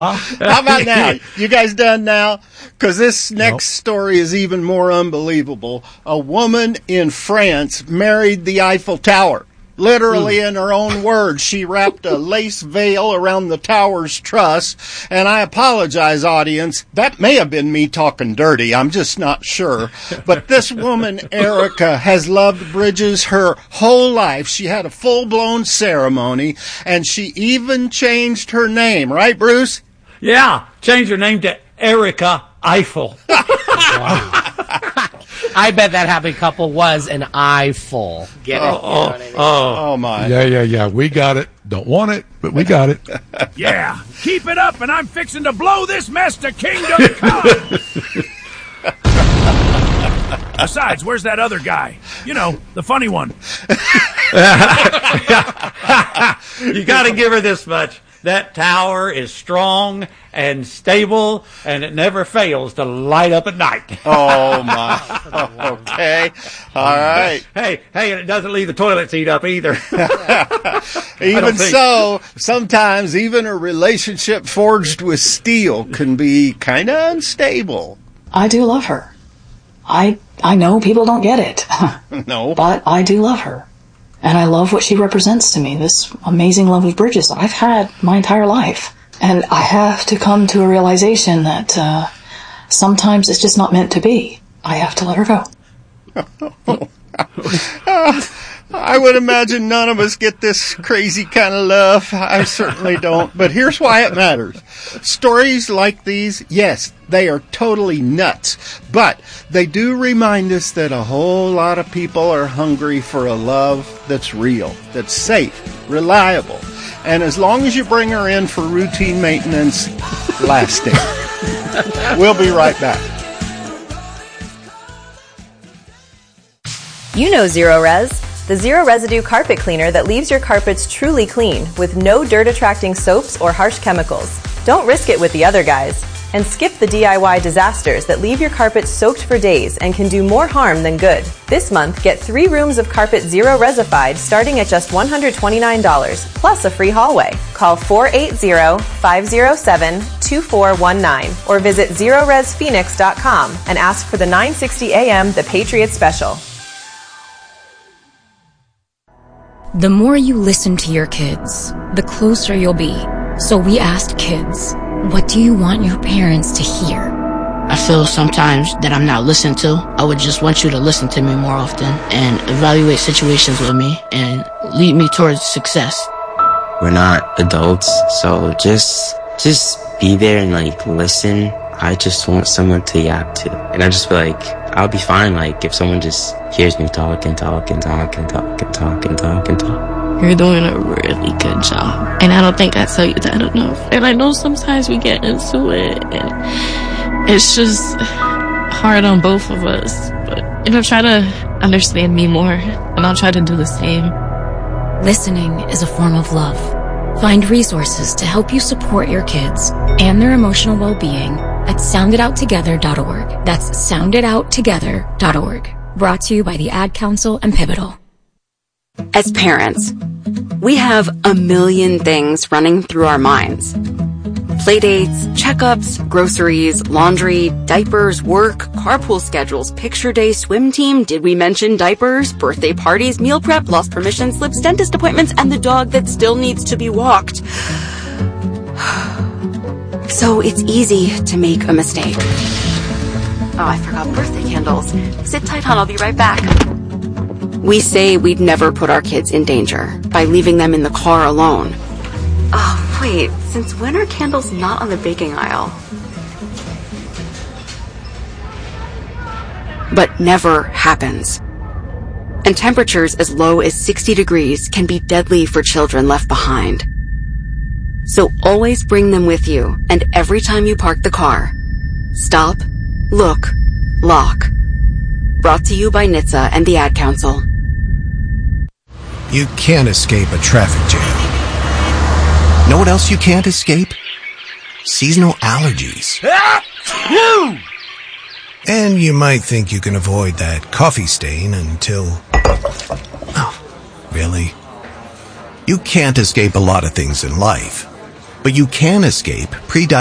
How about now? You guys done now? Because this next story is even more unbelievable. A woman in France married the Eiffel Tower. Literally, in her own words, she wrapped a lace veil around the tower's truss. And I apologize, audience. That may have been me talking dirty. I'm just not sure. But this woman, Erica, has loved bridges her whole life. She had a full-blown ceremony, and she even changed her name. Right, Bruce? Yeah, changed her name to Erica Eiffel. Wow. I bet that happy couple was an eyeful. Get it? Oh, my. Yeah. We got it. Don't want it, but we got it. Yeah. Keep it up, and I'm fixing to blow this mess to kingdom come. Besides, where's that other guy? You know, the funny one. You got to give her this much. That tower is strong and stable, and it never fails to light up at night. Oh, my. Okay. All right. Hey, and it doesn't leave the toilet seat up either. Even so, sometimes even a relationship forged with steel can be kind of unstable. I do love her. I know people don't get it. No. But I do love her. And I love what she represents to me, this amazing love of bridges that I've had my entire life. And I have to come to a realization that sometimes it's just not meant to be. I have to let her go. I would imagine none of us get this crazy kind of love. I certainly don't. But here's why it matters. Stories like these, yes, they are totally nuts. But they do remind us that a whole lot of people are hungry for a love that's real, that's safe, reliable. And as long as you bring her in for routine maintenance, lasting. We'll be right back. You know Zero Res, the zero residue carpet cleaner that leaves your carpets truly clean with no dirt-attracting soaps or harsh chemicals. Don't risk it with the other guys. And skip the DIY disasters that leave your carpet soaked for days and can do more harm than good. This month, get 3 rooms of carpet Zero Resified starting at just $129, plus a free hallway. Call 480-507-2419 or visit ZeroResPhoenix.com and ask for the 960 AM The Patriot Special. The more you listen to your kids, the closer you'll be. So we asked kids, what do you want your parents to hear? I feel sometimes that I'm not listened to. I would just want you to listen to me more often and evaluate situations with me and lead me towards success. We're not adults, so just be there and listen. I just want someone to yap to. And I just feel like I'll be fine if someone just hears me talk and talk and talk and talk and talk and talk and talk. You're doing a really good job. And I don't think I tell you that enough. And I know sometimes we get into it and it's just hard on both of us. But try to understand me more and I'll try to do the same. Listening is a form of love. Find resources to help you support your kids and their emotional well-being at sounditouttogether.org. That's sounditouttogether.org. Brought to you by the Ad Council and Pivotal. As parents, we have a million things running through our minds. Playdates, checkups, groceries, laundry, diapers, work, carpool schedules, picture day, swim team, did we mention diapers, birthday parties, meal prep, lost permission slips, dentist appointments, and the dog that still needs to be walked. So it's easy to make a mistake. Oh, I forgot birthday candles. Sit tight, hon, I'll be right back. We say we'd never put our kids in danger by leaving them in the car alone. Oh, wait, since when are candles not on the baking aisle? But never happens. And temperatures as low as 60 degrees can be deadly for children left behind. So always bring them with you, and every time you park the car, stop, look, lock. Brought to you by NHTSA and the Ad Council. You can't escape a traffic jam. Know what else you can't escape? Seasonal allergies. And you might think you can avoid that coffee stain until... Oh, really? You can't escape a lot of things in life. But you can escape pre-diabetes